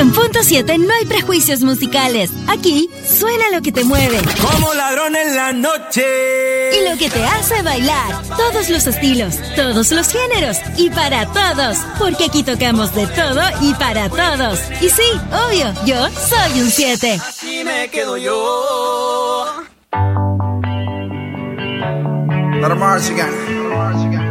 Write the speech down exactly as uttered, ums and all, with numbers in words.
En Punto siete no hay prejuicios musicales. Aquí suena lo que te mueve. Como ladrón en la noche. Y lo que te hace bailar. Todos los estilos, todos los géneros y para todos. Porque aquí tocamos de todo y para todos. Y sí, obvio, yo soy un siete. Así me quedo yo. Let 'em march again.